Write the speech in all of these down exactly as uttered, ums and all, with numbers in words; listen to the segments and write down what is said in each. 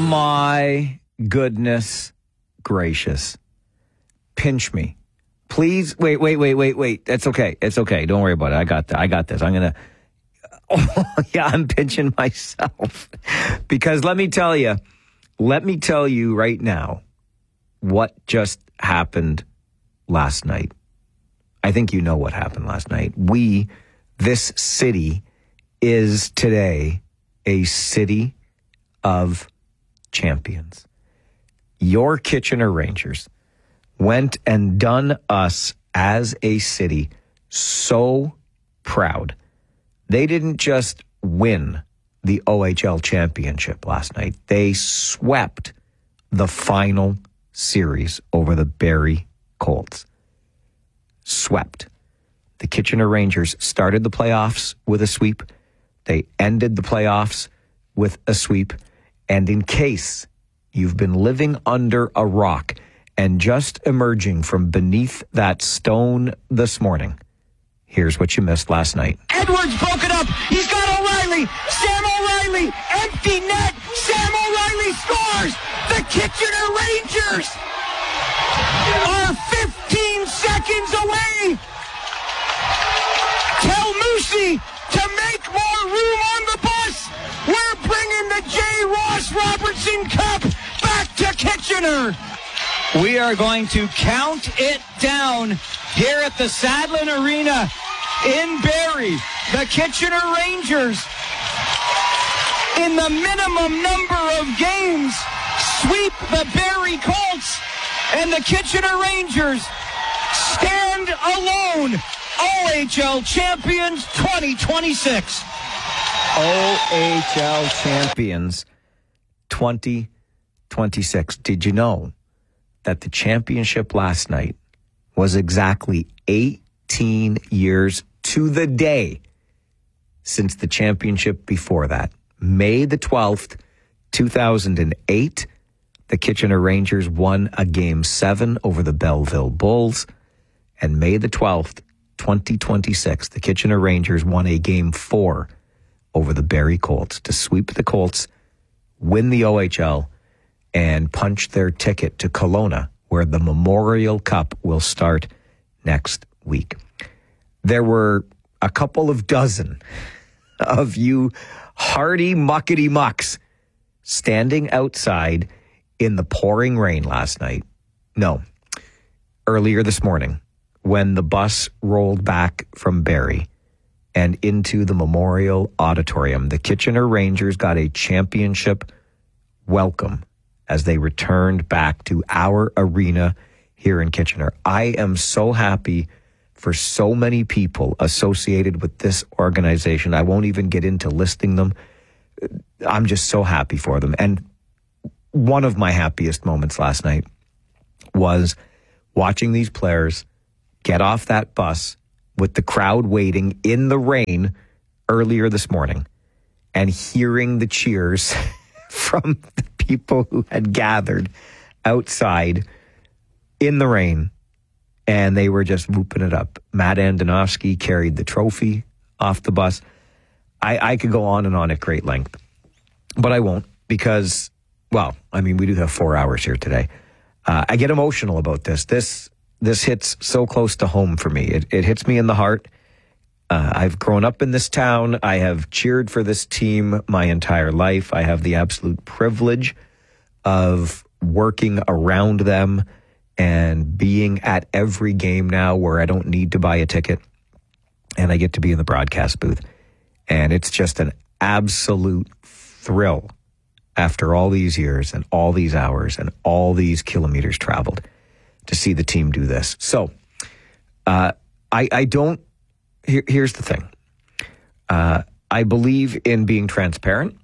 my goodness gracious. Pinch me. Please. Wait, wait, wait, wait, wait. That's okay. It's okay. Don't worry about it. I got th- I got this. I'm going to. Oh, yeah, I'm pinching myself. Because let me tell you, let me tell you right now what just happened last night. I think you know what happened last night. We, this city, is today a city of champions. Your Kitchener Rangers went and done us as a city so proud. They didn't just win the O H L championship last night. They swept the final series over the Barrie Colts. Swept. The Kitchener Rangers started the playoffs with a sweep. They ended the playoffs with a sweep. And in case you've been living under a rock and just emerging from beneath that stone this morning, here's what you missed last night. Edwards broke it up. He's got O'Reilly. Sam O'Reilly. Empty net. Sam O'Reilly scores. The Kitchener Rangers are fifteen seconds away. Tell Moosey to make more room on the bus. We're bringing the J. Ross Robertson Cup back to Kitchener. We are going to count it down here at the Sadlin Arena in Barrie. The Kitchener Rangers, in the minimum number of games, sweep the Barrie Colts, and the Kitchener Rangers stand alone. O H L champions twenty twenty-six. O H L champions twenty twenty-six. Did you know that the championship last night was exactly eighteen years to the day since the championship before that? May the twelfth, two thousand eight, the Kitchener Rangers won a game seven over the Belleville Bulls. And May the twelfth, twenty twenty-six, the Kitchener Rangers won a game four over the Barrie Colts to sweep the Colts, win the O H L, and punch their ticket to Kelowna, where the Memorial Cup will start next week. There were a couple of dozen of you hardy muckety mucks standing outside in the pouring rain last night. No, earlier this morning, when the bus rolled back from Barrie and into the Memorial Auditorium, the Kitchener Rangers got a championship welcome as they returned back to our arena here in Kitchener. I am so happy for so many people associated with this organization. I won't even get into listing them. I'm just so happy for them. And one of my happiest moments last night was watching these players get off that bus with the crowd waiting in the rain earlier this morning and hearing the cheers from the people who had gathered outside in the rain, and they were just whooping it up. Matt Andonovski carried the trophy off the bus. I, I could go on and on at great length, but I won't because, well, I mean, we do have four hours here today. Uh, I get emotional about this. This this hits so close to home for me. It, it hits me in the heart. Uh, I've grown up in this town. I have cheered for this team my entire life. I have the absolute privilege of working around them and being at every game now where I don't need to buy a ticket, and I get to be in the broadcast booth. And it's just an absolute thrill after all these years and all these hours and all these kilometers traveled to see the team do this. So uh, I, I don't, here, here's the thing. Uh, I believe in being transparent.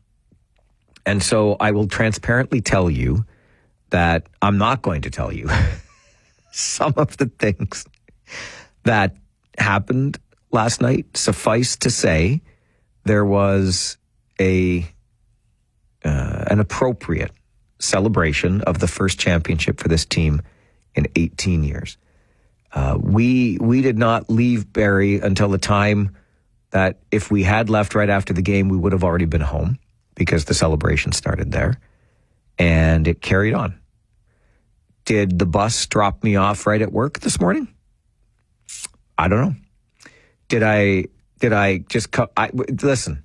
And so I will transparently tell you that I'm not going to tell you some of the things that happened last night. Suffice to say, there was a uh, an appropriate celebration of the first championship for this team in eighteen years. Uh, we we did not leave Barrie until the time that if we had left right after the game, we would have already been home because the celebration started there. and it carried on. Did the bus drop me off right at work this morning? I don't know. Did I, did I just, co- I, listen,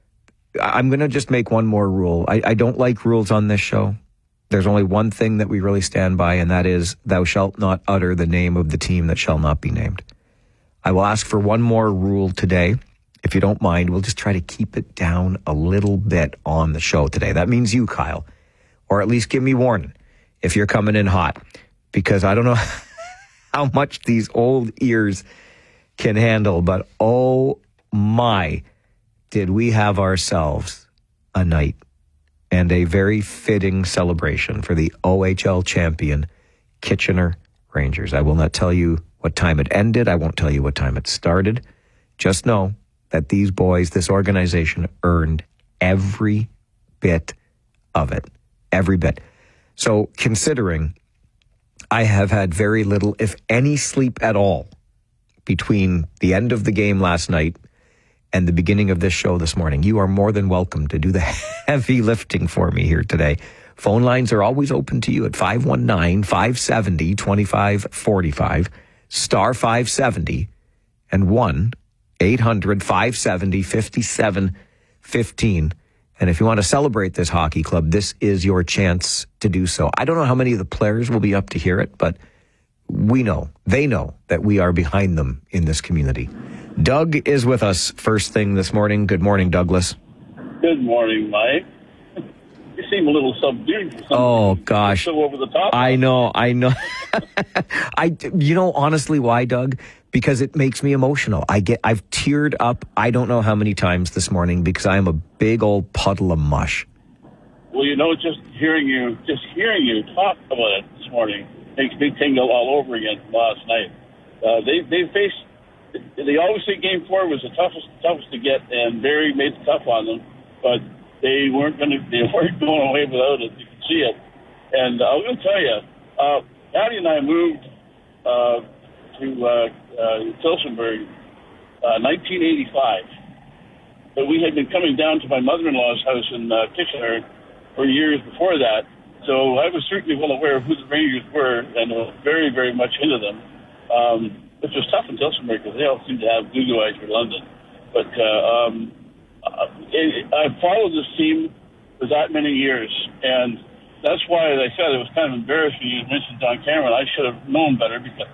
I'm going to just make one more rule. I, I don't like rules on this show. There's only one thing that we really stand by, and that is, thou shalt not utter the name of the team that shall not be named. I will ask for one more rule today. If you don't mind, we'll just try to keep it down a little bit on the show today. That means you, Kyle, or at least give me warning if you're coming in hot, because I don't know how much these old ears can handle, but oh my, did we have ourselves a night and a very fitting celebration for the O H L champion Kitchener Rangers. I will not tell you what time it ended. I won't tell you what time it started. Just know that these boys, this organization, earned every bit of it. Every bit. So considering I have had very little, if any, sleep at all between the end of the game last night and the beginning of this show this morning, you are more than welcome to do the heavy lifting for me here today. Phone lines are always open to you at five one nine, five seven zero, two five four five, star five seventy, and one eight hundred, five seven zero, five seven one five. And if you want to celebrate this hockey club, this is your chance to do so. I don't know how many of the players will be up to hear it, but we know, they know that we are behind them in this community. Doug is with us first thing this morning. Good morning, Douglas. Good morning, Mike. You seem a little subdued. For something. Oh, gosh. So over the top. I know, I know. I, you know, honestly, why, Doug? Because it makes me emotional. I get, I've teared up I don't know how many times this morning because I am a big old puddle of mush. Well, you know, just hearing you, just hearing you talk about it this morning makes me tingle all over again from last night. Uh, they, they faced, they always say game four was the toughest, toughest to get, and Barry made it tough on them, but they weren't going to, they weren't going away without it. You can see it. And uh, I'm going to tell you, uh, Patty and I moved uh, to uh, uh, Tilsonburg uh, nineteen eighty-five. But we had been coming down to my mother-in-law's house in uh, Kitchener for years before that. So I was certainly well aware of who the Rangers were and was very, very much into them, um, which was tough in Tilsonburg because they all seem to have Goo eyes for London. But uh, um, it, I followed this team for that many years, and that's why, as I said, it was kind of embarrassing. You mentioned Don Cameron. I should have known better because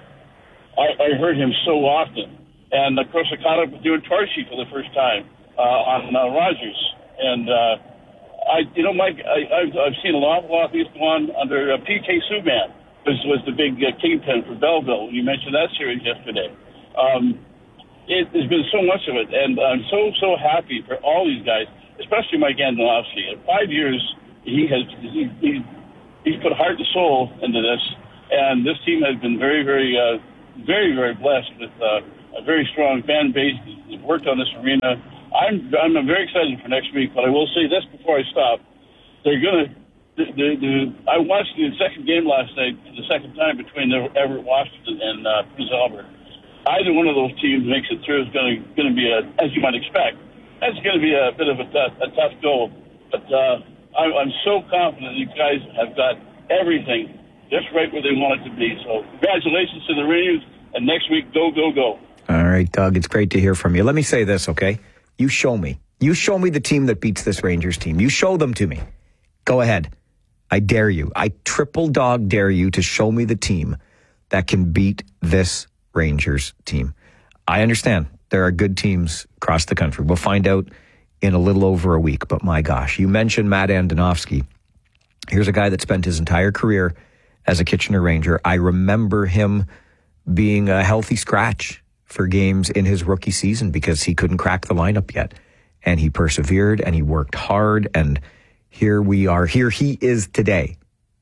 I, I heard him so often. And, of course, I caught up with you and Torchy for the first time uh, on uh, Rogers. And, uh, I, you know, Mike, I, I've, I've seen an awful lot of these go on under uh, P K Subban, was, was the big uh, kingpin for Belleville. You mentioned that series yesterday. Um, it, there's been so much of it, and I'm so, so happy for all these guys, especially Mike Andonovski. In five years, he has he, he, he's put heart and soul into this, and this team has been very, very, uh, very, very blessed with uh, a very strong fan base. They've worked on this arena. I'm I'm very excited for next week, but I will say this before I stop: they're gonna. The, the, the, I watched the second game last night for the second time between the Everett Washington and uh, Prince Albert. Either one of those teams makes it through is going to going to be a, as you might expect. That's going to be a bit of a tough a tough go, but uh, I'm, I'm so confident you guys have got everything just right where they want it to be. So congratulations to the Rangers, and next week, go go go. All right, Doug, it's great to hear from you. Let me say this, okay? You show me. You show me the team that beats this Rangers team. You show them to me. Go ahead. I dare you. I triple dog dare you to show me the team that can beat this Rangers team. I understand there are good teams across the country. We'll find out in a little over a week. But my gosh, you mentioned Matt Andonovski. Here's a guy that spent his entire career as a Kitchener Ranger. I remember him being a healthy scratch for games in his rookie season because he couldn't crack the lineup yet. And he persevered and he worked hard. And here we are. Here he is today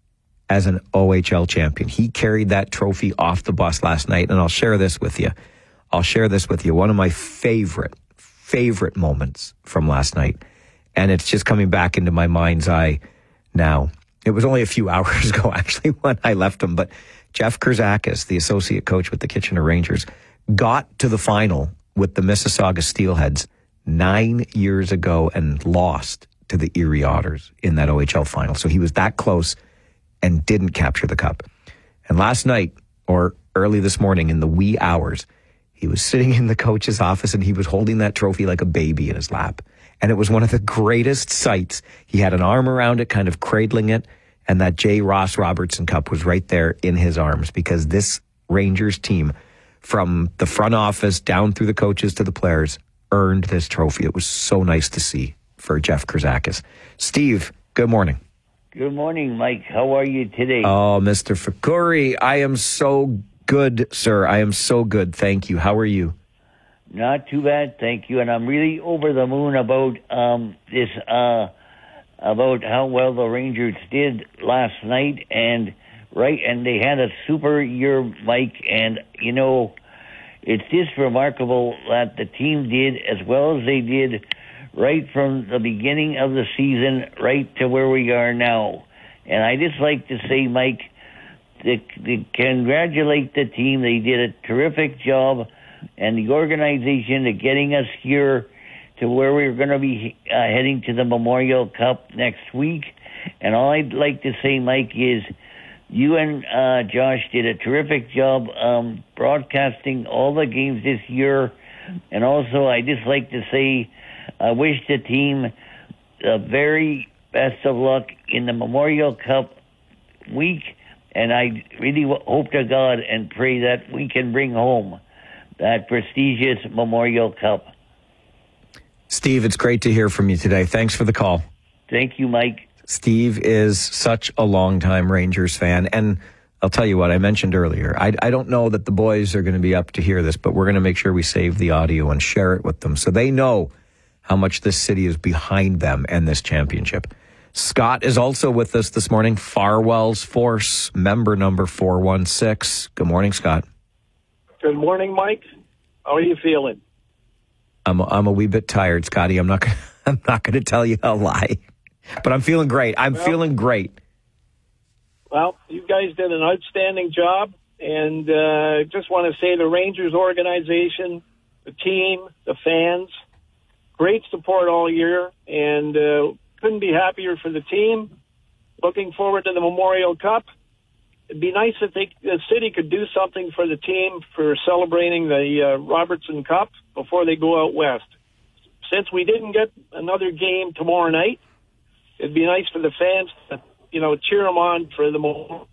as an O H L champion. He carried that trophy off the bus last night. And I'll share this with you. I'll share this with you. One of my favorite, favorite moments from last night. And it's just coming back into my mind's eye now. It was only a few hours ago, actually, when I left him. But Jeff Kurzakis, the associate coach with the Kitchener Rangers, got to the final with the Mississauga Steelheads nine years ago and lost to the Erie Otters in that O H L final. So he was that close and didn't capture the cup. And last night, or early this morning in the wee hours, he was sitting in the coach's office and he was holding that trophy like a baby in his lap. And it was one of the greatest sights. He had an arm around it, kind of cradling it, and that J. Ross Robertson Cup was right there in his arms, because this Rangers team, from the front office down through the coaches to the players, earned this trophy. It was so nice to see for Jeff Krzakis. Steve, good morning. Good morning, Mike. How are you today? Oh, Mister Fakuri, I am so good, sir. I am so good. Thank you. How are you? Not too bad, thank you. And I'm really over the moon about um, this, uh, about how well the Rangers did last night. And right, and they had a super year, Mike. And, you know, it's just remarkable that the team did as well as they did right from the beginning of the season right to where we are now. And I just like to say, Mike, to, to congratulate the team. They did a terrific job, and the organization to getting us here to where we're going to be uh, heading to the Memorial Cup next week. And all I'd like to say, Mike, is you and uh, Josh did a terrific job um, broadcasting all the games this year. And also, I just like to say I wish the team the very best of luck in the Memorial Cup week. And I really hope to God and pray that we can bring home that prestigious Memorial Cup. Steve, it's great to hear from you today. Thanks for the call. Thank you, Mike. Steve is such a longtime Rangers fan. And I'll tell you what, I mentioned earlier, I, I don't know that the boys are going to be up to hear this, but we're going to make sure we save the audio and share it with them so they know how much this city is behind them and this championship. Scott is also with us this morning, Farwell's Force, member number four one six. Good morning, Scott. Good morning, Mike. How are you feeling? I'm I'm a wee bit tired, Scotty. I'm not gonna, I'm not going to tell you a lie, but I'm feeling great. I'm well, feeling great. Well, you guys did an outstanding job, and uh, just want to say the Rangers organization, the team, the fans, great support all year, and uh, couldn't be happier for the team. Looking forward to the Memorial Cup. It'd be nice if they, the city could do something for the team for celebrating the uh, Robertson Cup before they go out west. Since we didn't get another game tomorrow night, it'd be nice for the fans to, you know, cheer them on for the Memorial.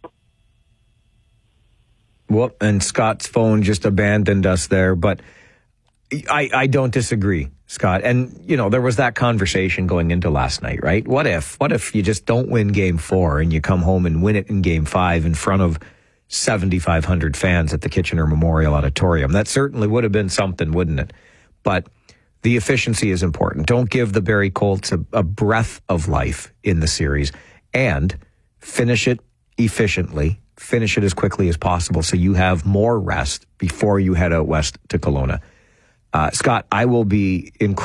Well, and Scott's phone just abandoned us there, but I, I don't disagree, Scott. And, you know, there was that conversation going into last night, right? What if, what if you just don't win game four and you come home and win it in game five in front of seventy-five hundred fans at the Kitchener Memorial Auditorium? That certainly would have been something, wouldn't it? But the efficiency is important. Don't give the Barrie Colts a, a breath of life in the series, and finish it efficiently. Finish it as quickly as possible so you have more rest before you head out west to Kelowna. Uh, Scott, I will be incredibly